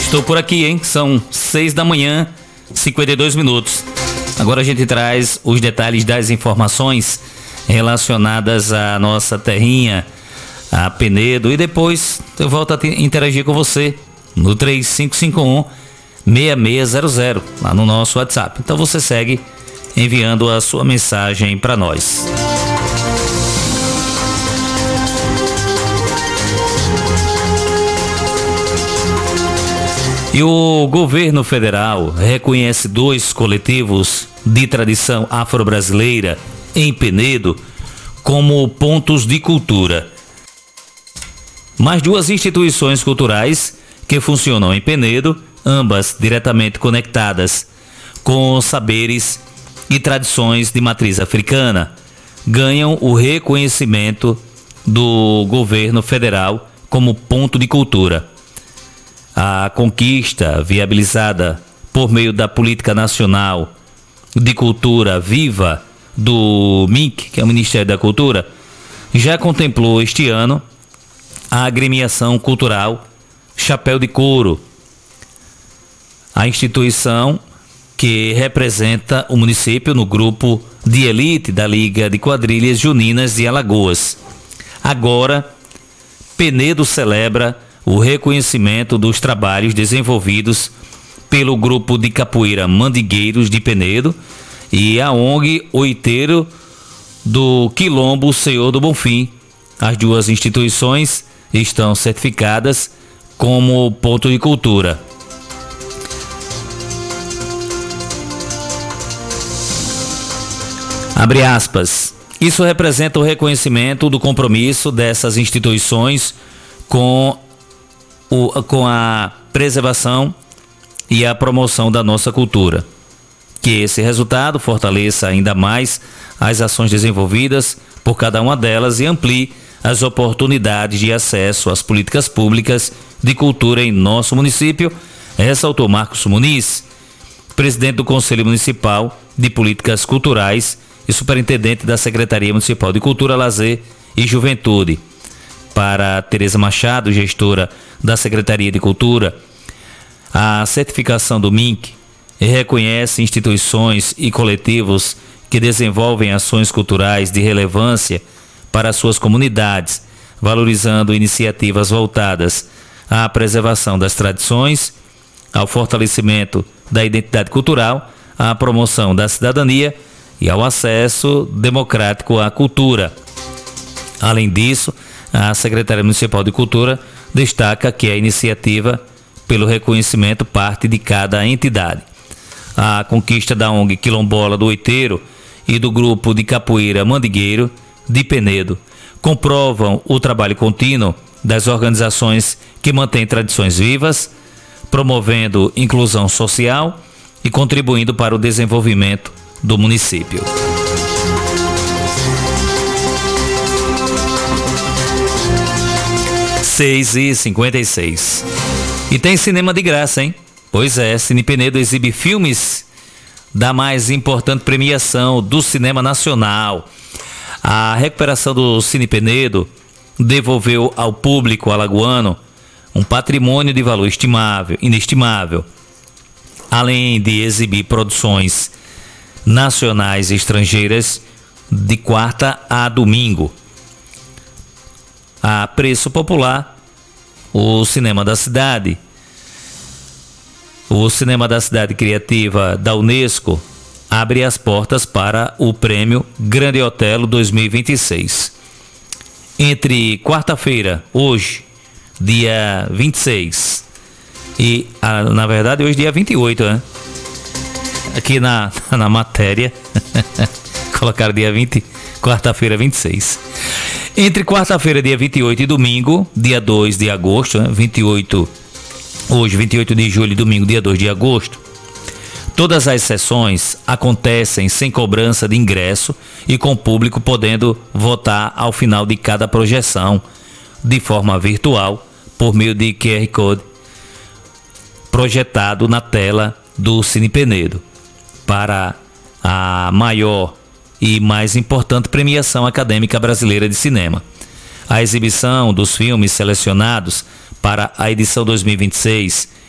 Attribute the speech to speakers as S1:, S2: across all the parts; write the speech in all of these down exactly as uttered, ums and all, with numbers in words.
S1: Estou por aqui, hein? São seis da manhã, cinquenta e dois minutos. Agora a gente traz os detalhes das informações relacionadas à nossa terrinha, a Penedo, e depois eu volto a interagir com você no três cinco cinco um, seis seis zero zero, lá no nosso WhatsApp. Então você segue enviando a sua mensagem para nós. E o governo federal reconhece dois coletivos de tradição afro-brasileira em Penedo como pontos de cultura. Mais duas instituições culturais que funcionam em Penedo, ambas diretamente conectadas com saberes e tradições de matriz africana, ganham o reconhecimento do governo federal como ponto de cultura. A conquista viabilizada por meio da Política Nacional de Cultura Viva do M I C, que é o Ministério da Cultura, já contemplou este ano a agremiação cultural Chapéu de Couro, a instituição que representa o município no grupo de elite da Liga de Quadrilhas Juninas de Alagoas. Agora, Penedo celebra o reconhecimento dos trabalhos desenvolvidos pelo grupo de capoeira Mandingueiros de Penedo e a O N G Oiteiro do Quilombo Senhor do Bonfim. As duas instituições estão certificadas como ponto de cultura. Abre aspas. Isso representa o reconhecimento do compromisso dessas instituições com O, com a preservação e a promoção da nossa cultura. Que esse resultado fortaleça ainda mais as ações desenvolvidas por cada uma delas e amplie as oportunidades de acesso às políticas públicas de cultura em nosso município, ressaltou Marcos Muniz, presidente do Conselho Municipal de Políticas Culturais e superintendente da Secretaria Municipal de Cultura, Lazer e Juventude. Para Tereza Machado, gestora da Secretaria de Cultura, a certificação do M I C reconhece instituições e coletivos que desenvolvem ações culturais de relevância para suas comunidades, valorizando iniciativas voltadas à preservação das tradições, ao fortalecimento da identidade cultural, à promoção da cidadania e ao acesso democrático à cultura. Além disso, a Secretaria Municipal de Cultura destaca que a iniciativa pelo reconhecimento parte de cada entidade. A conquista da O N G Quilombola do Oiteiro e do grupo de capoeira Mandingueiro de Penedo comprovam o trabalho contínuo das organizações que mantêm tradições vivas, promovendo inclusão social e contribuindo para o desenvolvimento do município. seis e cinquenta e seis. E tem cinema de graça, hein? Pois é, Cine Penedo exibe filmes da mais importante premiação do cinema nacional. A recuperação do Cine Penedo devolveu ao público alagoano um patrimônio de valor estimável, inestimável. Além de exibir produções nacionais e estrangeiras de quarta a domingo. A preço popular, o Cinema da Cidade, o Cinema da Cidade Criativa da Unesco, abre as portas para o Prêmio Grande Otelo dois mil e vinte e seis. Entre quarta-feira, hoje, dia vinte e seis, e ah, na verdade hoje dia vinte e oito, né? Aqui na, na matéria, colocaram dia vinte, quarta-feira vinte e seis. Entre quarta-feira, dia vinte e oito, e domingo, dia dois de agosto, né? vinte e oito, hoje, vinte e oito de julho e domingo, dia dois de agosto, todas as sessões acontecem sem cobrança de ingresso e com o público podendo votar ao final de cada projeção de forma virtual por meio de Q R Code projetado na tela do Cine Penedo para a maior e mais importante premiação acadêmica brasileira de cinema. A exibição dos filmes selecionados para a edição dois mil e vinte e seis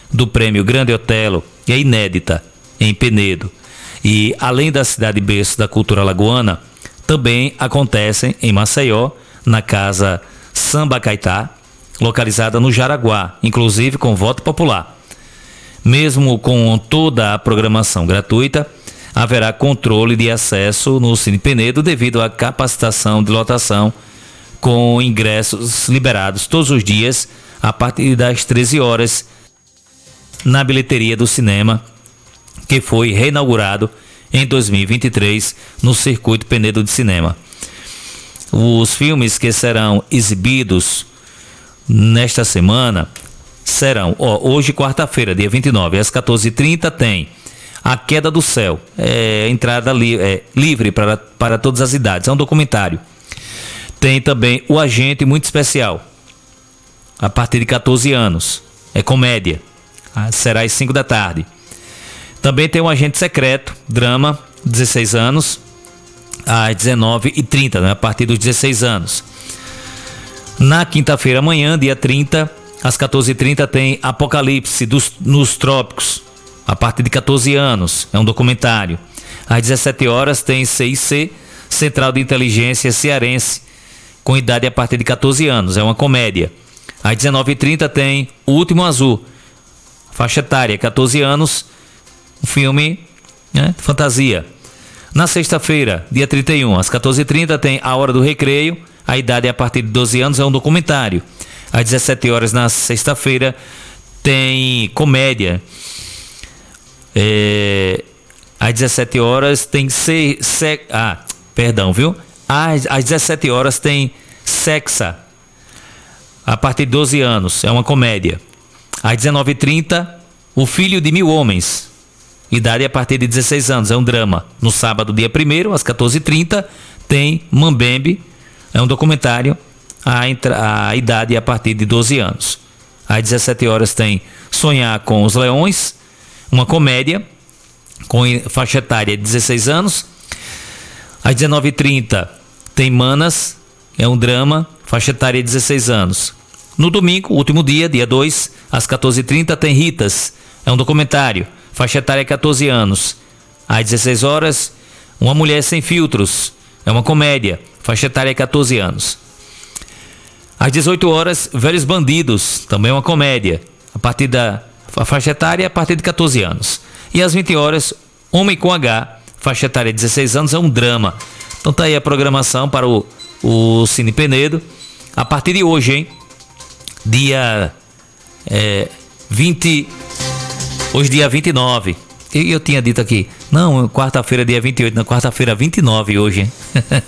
S1: do Prêmio Grande Otelo é inédita em Penedo. E além da cidade berço da cultura alagoana, também acontecem em Maceió, na Casa Samba Caetá, localizada no Jaraguá, inclusive com voto popular. Mesmo com toda a programação gratuita, haverá controle de acesso no Cine Penedo devido à capacitação de lotação, com ingressos liberados todos os dias a partir das treze horas na bilheteria do cinema, que foi reinaugurado em dois mil e vinte e três no Circuito Penedo de Cinema. Os filmes que serão exibidos nesta semana serão, ó, hoje quarta-feira, dia vinte e nove, às quatorze e trinta tem A Queda do Céu, é entrada li, é, livre para, para todas as idades, é um documentário. Tem também O Agente Muito Especial, a partir de quatorze anos, é comédia, será às cinco da tarde. Também tem O Agente Secreto, drama, dezesseis anos, às dezenove e trinta, né, a partir dos dezesseis anos. Na quinta-feira, amanhã, dia trinta, às quatorze e trinta tem Apocalipse dos, nos Trópicos, a partir de quatorze anos, é um documentário. Às dezessete horas tem C I C, Central de Inteligência Cearense, com idade a partir de quatorze anos, é uma comédia. Às dezenove e trinta tem O Último Azul, faixa etária, quatorze anos, um filme, né, fantasia. Na sexta-feira, dia trinta e um, às quatorze e trinta tem A Hora do Recreio, a idade é a partir de doze anos, é um documentário. Às dezessete horas na sexta-feira tem comédia. É, às dezessete horas tem se, se, ah, perdão, viu? Às, às dezessete horas tem Sexa, a partir de doze anos, é uma comédia. Às dezenove e trinta, O Filho de Mil Homens, idade a partir de dezesseis anos, é um drama. No sábado, dia primeiro, às quatorze e trinta, tem Mambembe, é um documentário, a, a idade é a partir de doze anos. Às dezessete horas tem Sonhar com os Leões, uma comédia, com faixa etária de dezesseis anos. Às dezenove e trinta tem Manas, é um drama, faixa etária de dezesseis anos. No domingo, último dia, dia dois, às quatorze e trinta tem Ritas, é um documentário, faixa etária quatorze anos. Às dezesseis horas, Uma Mulher Sem Filtros, é uma comédia, faixa etária quatorze anos. Às dezoito horas, Velhos Bandidos, também uma comédia, a partir da a faixa etária a partir de quatorze anos. E às vinte horas, Homem com H, faixa etária dezesseis anos, é um drama. Então tá aí a programação para o, o Cine Penedo, a partir de hoje, hein? Dia é, vinte, hoje dia vinte e nove. Eu, eu tinha dito aqui, não, quarta-feira dia vinte e oito, na quarta-feira vinte e nove hoje, hein?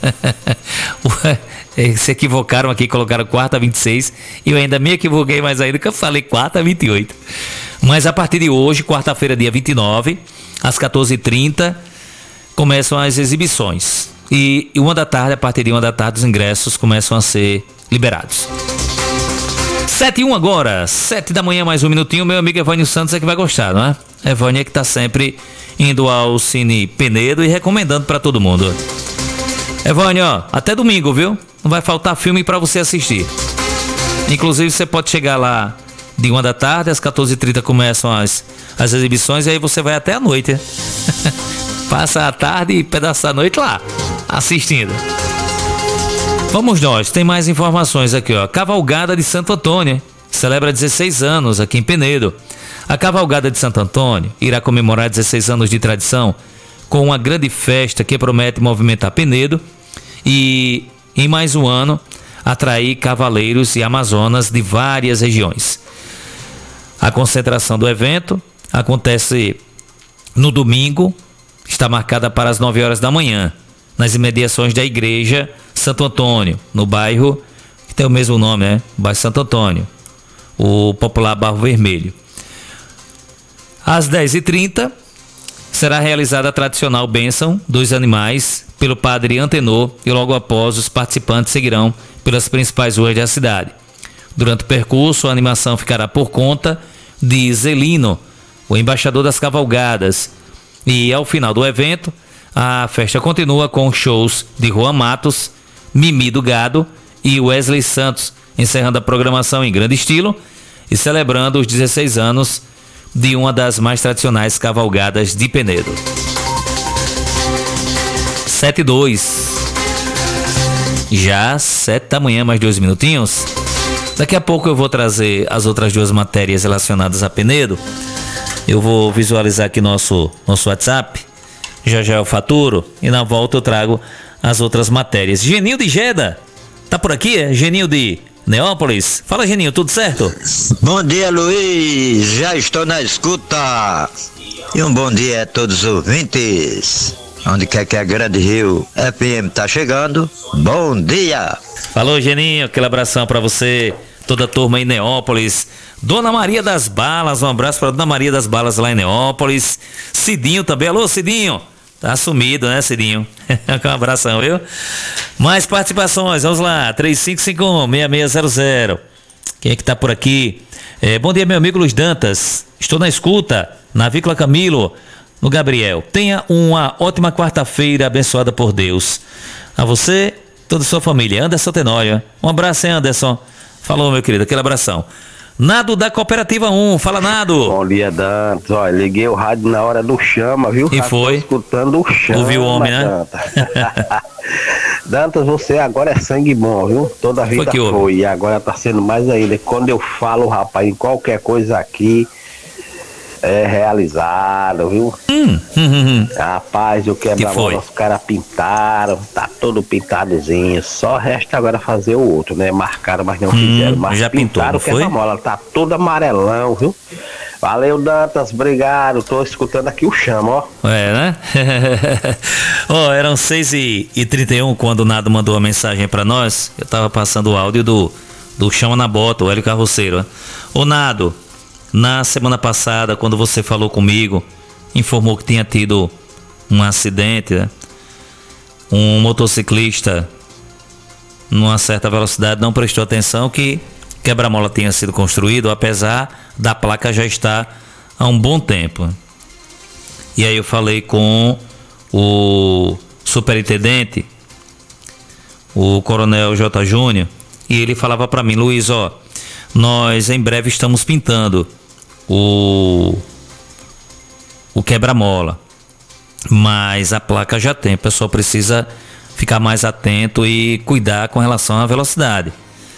S1: Se equivocaram aqui, colocaram quarta vinte e seis, e eu ainda me equivoquei mais ainda, que eu falei quarta vinte e oito. Mas a partir de hoje, quarta-feira dia vinte e nove, às quatorze e trinta, começam as exibições. E uma da tarde, a partir de uma da tarde, os ingressos começam a ser liberados. sete e um agora, sete da manhã, mais um minutinho. Meu amigo Evânio Santos é que vai gostar, não é? Evânio é que tá sempre indo ao Cine Penedo e recomendando para todo mundo. Evânio, ó, até domingo, viu? Não vai faltar filme para você assistir. Inclusive, você pode chegar lá de uma da tarde, às quatorze e trinta começam as, as exibições, e aí você vai até a noite. Passa a tarde e pedaço da noite lá, assistindo. Vamos nós, tem mais informações aqui, ó. Cavalgada de Santo Antônio celebra dezesseis anos aqui em Penedo. A Cavalgada de Santo Antônio irá comemorar dezesseis anos de tradição com uma grande festa que promete movimentar Penedo e, em mais um ano, atrair cavaleiros e amazonas de várias regiões. A concentração do evento acontece no domingo, está marcada para as nove horas da manhã, nas imediações da Igreja Santo Antônio, no bairro que tem o mesmo nome, né? Bairro Santo Antônio, o popular Barro Vermelho. Às dez e trinta será realizada a tradicional bênção dos animais pelo padre Antenor e logo após os participantes seguirão pelas principais ruas da cidade. Durante o percurso, a animação ficará por conta de Zelino, o embaixador das cavalgadas, e ao final do evento, a festa continua com shows de Juan Matos, Mimi do Gado e Wesley Santos, encerrando a programação em grande estilo e celebrando os dezesseis anos de uma das mais tradicionais cavalgadas de Penedo. sete e dois. Já sete da manhã, mais dois minutinhos. Daqui a pouco eu vou trazer as outras duas matérias relacionadas a Penedo. Eu vou visualizar aqui nosso, nosso WhatsApp. Já já eu faturo. E na volta eu trago as outras matérias. Geninho de Jeddah. Tá por aqui, é? Geninho de Neópolis. Fala, Geninho, tudo certo?
S2: Bom dia, Luiz. Já estou na escuta. E um bom dia a todos os ouvintes. Onde quer que a Grande Rio F M tá chegando. Bom dia.
S1: Falou, Geninho. Aquele abração pra você. Toda a turma em Neópolis. Dona Maria das Balas. Um abraço pra Dona Maria das Balas lá em Neópolis. Cidinho também. Alô, Cidinho. Tá sumido, né, Cidinho? Um abração, viu? Mais participações, vamos lá. três cinco cinco um, seis seis zero zero. Quem é que tá por aqui? É, bom dia, meu amigo Luiz Dantas. Estou na escuta, na Vícola Camilo, no Gabriel. Tenha uma ótima quarta-feira abençoada por Deus. A você, toda a sua família. Anderson Tenório. Um abraço, hein, Anderson? Falou, meu querido, aquele abração. Nado da Cooperativa um, fala, Nado.
S3: Bom dia, Dantas. Olha, liguei o rádio na hora do chama, viu?
S1: E foi?
S3: Escutando o chama.
S1: Ouviu o homem, né?
S3: Dantas. Dantas, você agora é sangue bom, viu? Toda a vida
S1: foi, que
S3: foi. E agora tá sendo mais ainda. Quando eu falo, rapaz, em qualquer coisa aqui, é realizado, viu?
S1: Hum, hum, hum.
S3: Rapaz, o quebra-mola, os caras pintaram, tá todo pintadozinho. Só resta agora fazer o outro, né? Marcaram, mas não hum, fizeram. Mas
S1: já pintaram,
S3: pintou, o quebra-mola, tá todo amarelão, viu? Valeu, Dantas, obrigado. Tô escutando aqui o chama, ó.
S1: É, né? Ó, oh, eram seis e trinta e um quando o Nado mandou a mensagem pra nós. Eu tava passando o áudio do, do Chama na Bota, o Hélio Carroceiro, né? Ô, Nado, na semana passada, quando você falou comigo, informou que tinha tido um acidente, né? Um motociclista numa certa velocidade não prestou atenção que quebra-mola tinha sido construído, apesar da placa já estar há um bom tempo. E aí eu falei com o superintendente, o Coronel J. Júnior, e ele falava para mim, Luiz, ó, nós em breve estamos pintando o, o quebra-mola, mas a placa já tem, o pessoal precisa ficar mais atento e cuidar com relação à velocidade.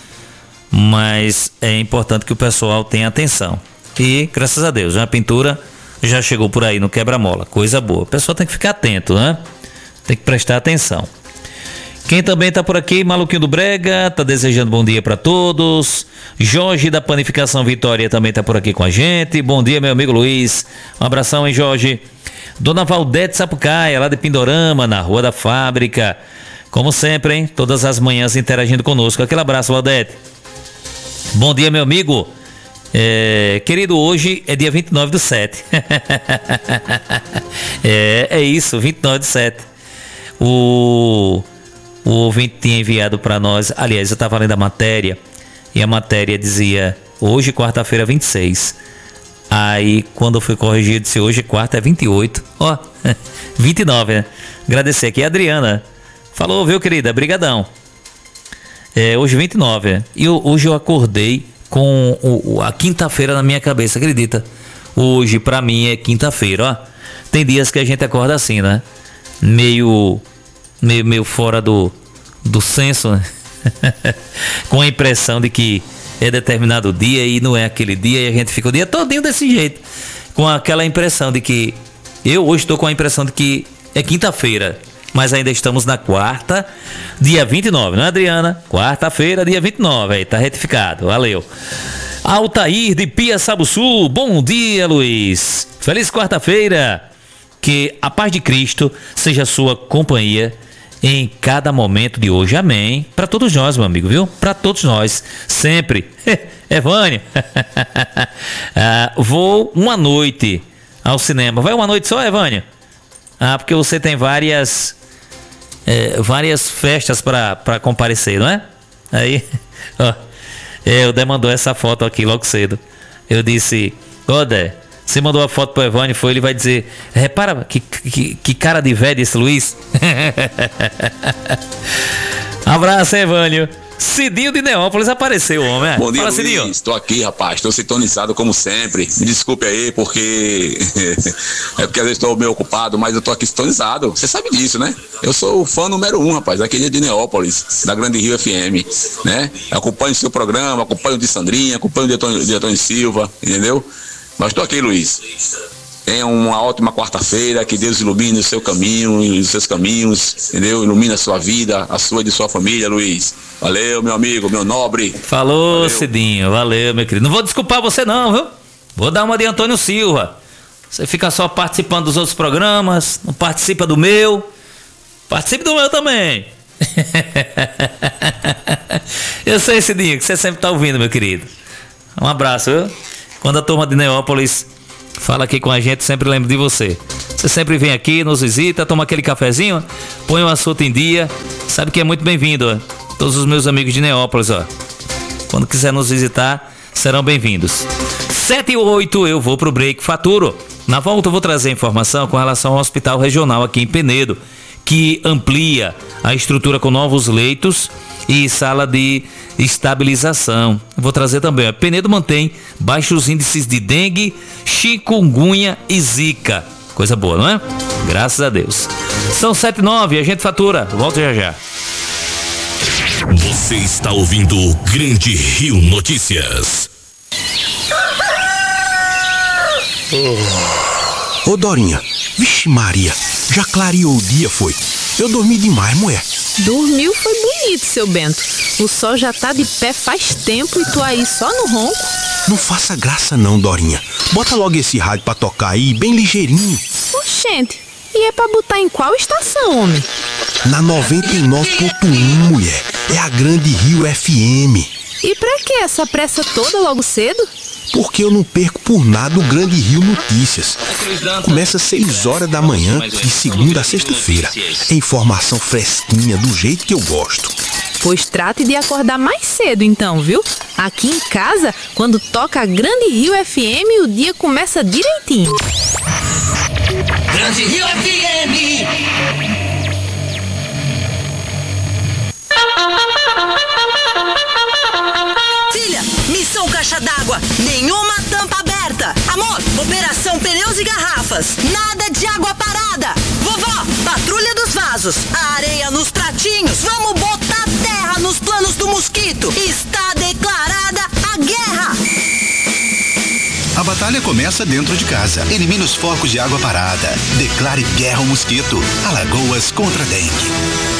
S1: Mas é importante que o pessoal tenha atenção. E, graças a Deus, a pintura já chegou por aí no quebra-mola. Coisa boa. O pessoal tem que ficar atento, né? Tem que prestar atenção. Quem também tá por aqui, Maluquinho do Brega, tá desejando bom dia para todos. Jorge da Panificação Vitória também tá por aqui com a gente. Bom dia, meu amigo Luiz. Um abração, hein, Jorge. Dona Valdete Sapucaia, lá de Pindorama, na Rua da Fábrica. Como sempre, hein? Todas as manhãs interagindo conosco. Aquele abraço, Valdete. Bom dia, meu amigo. É, querido, hoje é dia vinte e nove do sete. é, é isso, vinte e nove do sete. O, o ouvinte tinha enviado para nós. Aliás, eu estava lendo a matéria. E a matéria dizia hoje, quarta-feira, vinte e seis. Aí, quando eu fui corrigir, disse hoje, quarta, é vinte e oito. Ó, vinte e nove, né? Agradecer aqui a Adriana. Falou, viu, querida? Brigadão. É, hoje vinte e nove, é. E eu, hoje eu acordei com o, a quinta-feira na minha cabeça, acredita? Hoje pra mim é quinta-feira, ó. Tem dias que a gente acorda assim, né? Meio, meio, meio fora do, do senso, né? Com a impressão de que é determinado dia e não é aquele dia e a gente fica o dia todinho desse jeito. Com aquela impressão de que, eu hoje estou com a impressão de que é quinta-feira. Mas ainda estamos na quarta, dia vinte e nove, não é, Adriana? Quarta-feira, dia vinte e nove, aí tá retificado, valeu. Altair de Piaçabuçu, bom dia, Luiz. Feliz quarta-feira, que a paz de Cristo seja sua companhia em cada momento de hoje, amém. Para todos nós, meu amigo, viu? Para todos nós, sempre. Evânio, ah, vou uma noite ao cinema, vai uma noite só, Evânio? Ah, porque você tem várias... É, várias festas para comparecer, não é? Aí, ó, eu Dé mandou essa foto aqui logo cedo. Eu disse, ô Dé, você mandou a foto pro Evânio, foi, ele vai dizer, repara que, que, que cara de velho esse Luiz. Abraço, Evânio. Cidinho de Neópolis apareceu, homem.
S4: Bom dia,
S1: Fala,
S4: Luiz.
S1: Cidinho.
S4: Estou aqui, rapaz. Estou sintonizado como sempre. Me desculpe aí, porque é porque às vezes estou meio ocupado, mas eu estou aqui sintonizado. Você sabe disso, né? Eu sou o fã número um, rapaz, aquele de Neópolis, da Grande Rio F M, né? Eu acompanho o seu programa, acompanho o de Sandrinha, acompanho o de Antônio, de Antônio Silva, entendeu? Mas estou aqui, Luiz. Tenha uma ótima quarta-feira, que Deus ilumine o seu caminho e os seus caminhos, entendeu? Ilumina a sua vida, a sua e de sua família, Luiz. Valeu, meu amigo, meu nobre.
S1: Falou,
S4: valeu.
S1: Cidinho, valeu, meu querido. Não vou desculpar você não, viu? Vou dar uma de Antônio Silva. Você fica só participando dos outros programas, não participa do meu. Participe do meu também. Eu sei, Cidinho, que você sempre tá ouvindo, meu querido. Um abraço, viu? Quando a turma de Neópolis fala aqui com a gente, sempre lembro de você. Você sempre vem aqui, nos visita, toma aquele cafezinho, põe o assunto em dia. Sabe que é muito bem-vindo, ó. Todos os meus amigos de Neópolis, ó. Quando quiser nos visitar, serão bem-vindos. sete e oito, eu vou pro break, faturo. Na volta eu vou trazer informação com relação ao hospital regional aqui em Penedo, que amplia a estrutura com novos leitos e sala de estabilização. Vou trazer também, ó, Penedo mantém baixos índices de dengue, chikungunya e zika. Coisa boa, não é? Graças a Deus. São sete e nove, a gente fatura. Volta já já.
S5: Você está ouvindo o Grande Rio Notícias.
S6: Ô, Dorinha, vixe Maria, já clareou o dia, foi? Eu dormi demais, mulher.
S7: Dormiu foi bonito, seu Bento. O sol já tá de pé faz tempo e tu aí só no ronco.
S6: Não faça graça não, Dorinha. Bota logo esse rádio pra tocar aí, bem ligeirinho.
S7: Oxente, e é pra botar em qual estação, homem?
S6: Na noventa e nove ponto um, mulher. É a Grande Rio F M.
S7: E pra que essa pressa toda logo cedo?
S6: Porque eu não perco por nada o Grande Rio Notícias. Começa às seis horas da manhã, de segunda a sexta-feira. É informação fresquinha, do jeito que eu gosto.
S7: Pois trate de acordar mais cedo então, viu? Aqui em casa, quando toca a Grande Rio F M, o dia começa direitinho.
S5: Grande Rio F M.
S8: Filha, missão caixa d'água, nenhuma tampa aberta. Amor, operação pneus e garrafas, nada de água parada. Vovó, patrulha dos vasos, a areia nos pratinhos, vamos botar terra nos planos do mosquito. Está declarada a guerra.
S9: A batalha começa dentro de casa. Elimine os focos de água parada. Declare guerra ao mosquito. Alagoas contra a dengue.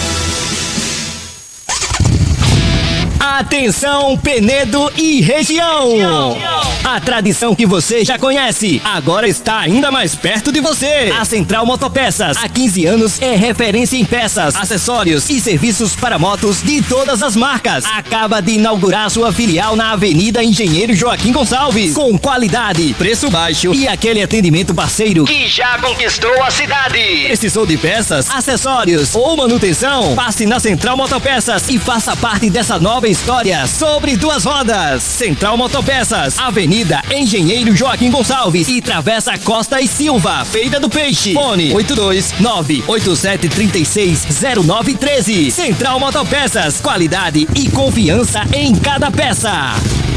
S10: Atenção, Penedo e região! A tradição que você já conhece, agora está ainda mais perto de você. A Central Motopeças, há quinze anos, é referência em peças, acessórios e serviços para motos de todas as marcas. Acaba de inaugurar sua filial na Avenida Engenheiro Joaquim Gonçalves, com qualidade, preço baixo e aquele atendimento parceiro que já conquistou a cidade. Precisou de peças, acessórios ou manutenção? Passe na Central Motopeças e faça parte dessa nova história sobre duas rodas. Central Motopeças, Avenida Engenheiro Joaquim Gonçalves e Travessa Costa e Silva, Feira do Peixe. Fone oito dois nove oito sete três seis zero nove um três. Central Motopeças, qualidade e confiança em cada peça.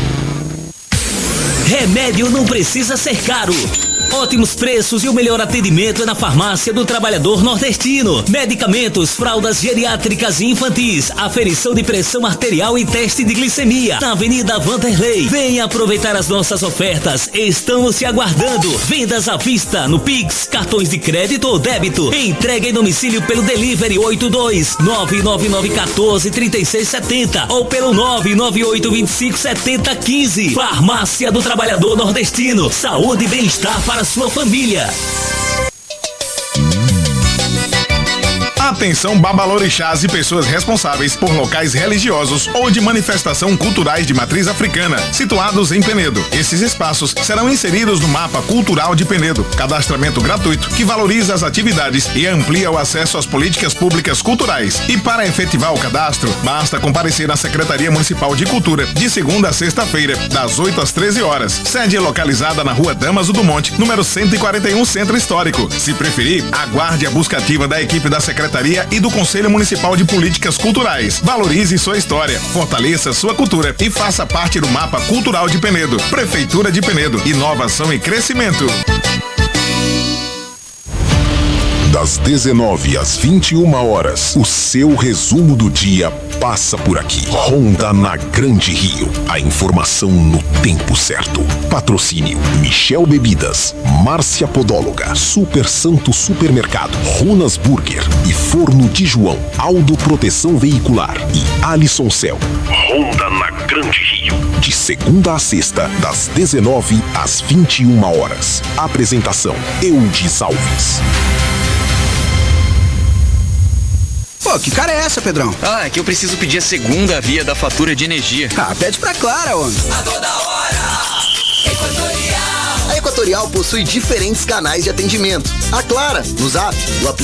S11: Remédio não precisa ser caro. Ótimos preços e o melhor atendimento é na Farmácia do Trabalhador Nordestino. Medicamentos, fraldas geriátricas e infantis, aferição de pressão arterial e teste de glicemia. Na Avenida Vanderlei. Venha aproveitar as nossas ofertas. Estamos te aguardando. Vendas à vista no Pix, cartões de crédito ou débito. Entrega em domicílio pelo Delivery oito dois nove nove nove um quatro três seis sete zero ou pelo nove nove oito dois cinco sete zero um cinco. Farmácia do Trabalhador Nordestino. Saúde e bem-estar para sua família.
S12: Atenção babalorixás e pessoas responsáveis por locais religiosos ou de manifestação culturais de matriz africana, situados em Penedo. Esses espaços serão inseridos no mapa cultural de Penedo. Cadastramento gratuito que valoriza as atividades e amplia o acesso às políticas públicas culturais. E para efetivar o cadastro, basta comparecer na Secretaria Municipal de Cultura de segunda a sexta-feira, das oito às treze horas. Sede localizada na Rua Damaso do Monte, número cento e quarenta e um, Centro Histórico. Se preferir, aguarde a busca ativa da equipe da Secretaria Secretaria e do Conselho Municipal de Políticas Culturais. Valorize sua história, fortaleça sua cultura e faça parte do mapa cultural de Penedo. Prefeitura de Penedo, inovação e crescimento.
S13: Das dezenove às vinte e uma horas, o seu resumo do dia passa por aqui. Ronda na Grande Rio. A informação no tempo certo. Patrocínio Michel Bebidas, Márcia Podóloga, Super Santo Supermercado, Runas Burger e Forno de João, Aldo Proteção Veicular e Alisson Cel. Ronda na Grande Rio. De segunda a sexta, das dezenove às vinte e uma horas. Apresentação Eudes Alves.
S14: Pô, que cara é essa, Pedrão?
S15: Ah, é que eu preciso pedir a segunda via da fatura de energia.
S14: Ah, pede pra Clara, homem.
S16: A toda hora, Equatorial. A Equatorial possui diferentes canais de atendimento. A Clara, no Zap, o aplicativo